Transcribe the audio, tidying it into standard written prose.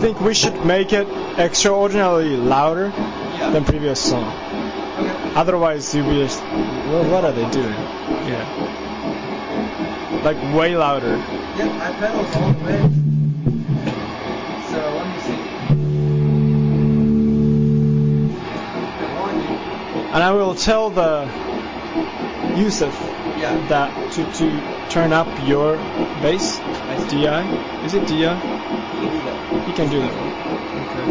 think we should make it extraordinarily louder Yeah. than previous song. Okay. Otherwise, you'll be just, what are they doing? Yeah. Like way louder. Yep, my pedal's all the way. So let me see. And I will tell the Yusuf Yeah. that to turn up your bass. I see. DI? Is it DI? You can do that. You can do that.